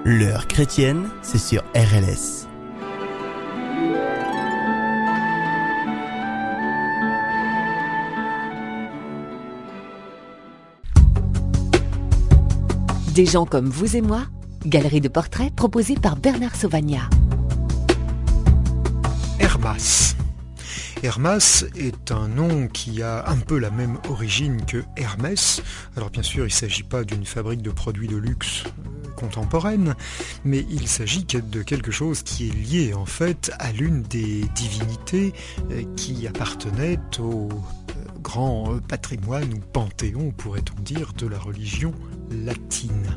L'heure chrétienne, c'est sur RLS. Des gens comme vous et moi, galerie de portraits proposée par Bernard Sauvagnat. Hermas. Hermas est un nom qui a un peu la même origine que Hermès. Alors bien sûr, il ne s'agit pas d'une fabrique de produits de luxe contemporaine, mais il s'agit de quelque chose qui est lié en fait à l'une des divinités qui appartenait au grand patrimoine ou panthéon, pourrait-on dire, de la religion latine.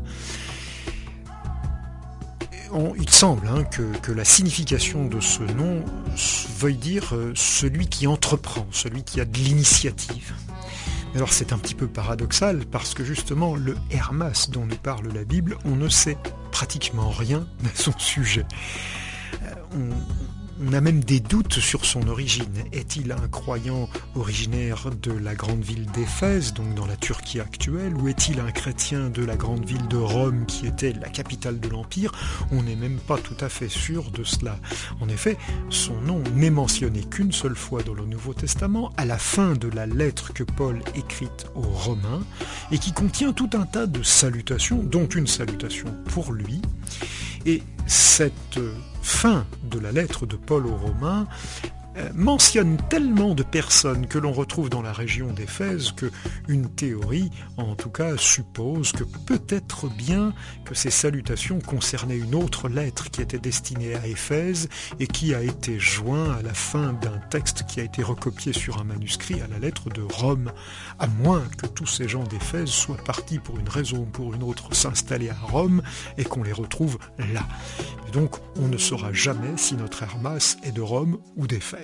Il semble que la signification de ce nom veuille dire celui qui entreprend, celui qui a de l'initiative. Alors c'est un petit peu paradoxal parce que justement le Hermas dont nous parle la Bible, on ne sait pratiquement rien à son sujet. On a même des doutes sur son origine. Est-il un croyant originaire de la grande ville d'Éphèse, donc dans la Turquie actuelle, ou est-il un chrétien de la grande ville de Rome qui était la capitale de l'Empire? On n'est même pas tout à fait sûr de cela. En effet, son nom n'est mentionné qu'une seule fois dans le Nouveau Testament, à la fin de la lettre que Paul écrit aux Romains, et qui contient tout un tas de salutations, dont une salutation pour lui. Et cette fin de la lettre de Paul aux Romains mentionne tellement de personnes que l'on retrouve dans la région d'Éphèse qu'une théorie, en tout cas, suppose que peut-être bien que ces salutations concernaient une autre lettre qui était destinée à Éphèse et qui a été jointe à la fin d'un texte qui a été recopié sur un manuscrit à la lettre de Rome, à moins que tous ces gens d'Éphèse soient partis pour une raison ou pour une autre s'installer à Rome et qu'on les retrouve là. Et donc, on ne saura jamais si notre Hermas est de Rome ou d'Éphèse.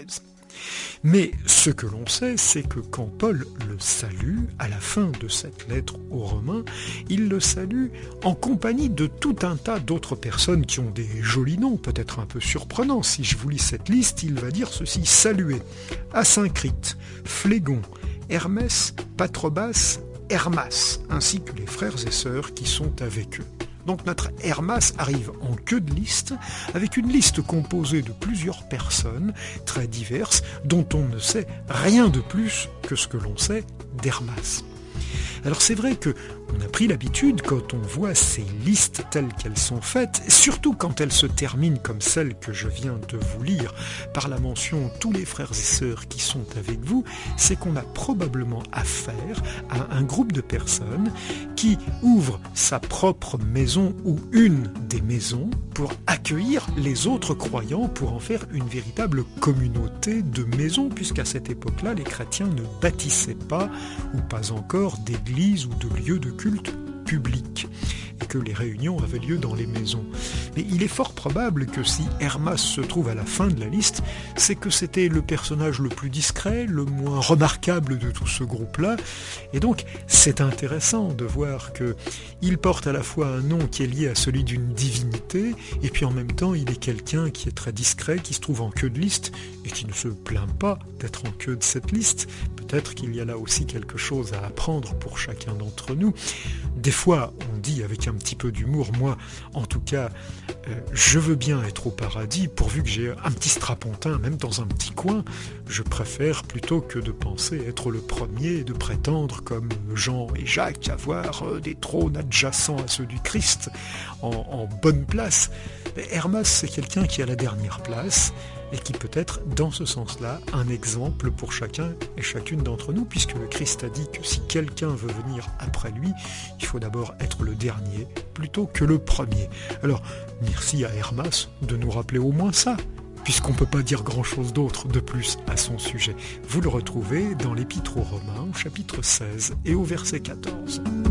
Mais ce que l'on sait, c'est que quand Paul le salue, à la fin de cette lettre aux Romains, il le salue en compagnie de tout un tas d'autres personnes qui ont des jolis noms, peut-être un peu surprenants. Si je vous lis cette liste, il va dire ceci: saluer Asyncrite, Phlégon, Hermès, Patrobas, Hermas, ainsi que les frères et sœurs qui sont avec eux. Donc notre Hermas arrive en queue de liste, avec une liste composée de plusieurs personnes très diverses, dont on ne sait rien de plus que ce que l'on sait d'Hermas. Alors c'est vrai qu'on a pris l'habitude, quand on voit ces listes telles qu'elles sont faites, surtout quand elles se terminent comme celle que je viens de vous lire, par la mention « tous les frères et sœurs qui sont avec vous », c'est qu'on a probablement affaire à un groupe de personnes qui ouvre sa propre maison ou une des maisons pour accueillir les autres croyants, pour en faire une véritable communauté de maisons, puisqu'à cette époque-là, les chrétiens ne bâtissaient pas, ou pas encore, d'églises ou de lieux de culte publics, et que les réunions avaient lieu dans les maisons. Mais il est fort probable que si Hermas se trouve à la fin de la liste, c'est que c'était le personnage le plus discret, le moins remarquable de tout ce groupe-là, et donc c'est intéressant de voir qu'il porte à la fois un nom qui est lié à celui d'une divinité, et puis en même temps il est quelqu'un qui est très discret, qui se trouve en queue de liste, et qui ne se plaint pas d'être en queue de cette liste. Peut-être qu'il y a là aussi quelque chose à apprendre pour chacun d'entre nous. Des fois, on dit avec un petit peu d'humour, moi, en tout cas, je veux bien être au paradis, pourvu que j'ai un petit strapontin, même dans un petit coin. Je préfère, plutôt que de penser être le premier et de prétendre, comme Jean et Jacques, avoir des trônes adjacents à ceux du Christ, en bonne place. Mais Hermas, c'est quelqu'un qui a la dernière place, et qui peut être, dans ce sens-là, un exemple pour chacun et chacune d'entre nous, puisque le Christ a dit que si quelqu'un veut venir après lui, il faut d'abord être le dernier, plutôt que le premier. Alors, merci à Hermas de nous rappeler au moins ça, puisqu'on ne peut pas dire grand-chose d'autre de plus à son sujet. Vous le retrouvez dans l'Épître aux Romains, au chapitre 16 et au verset 14.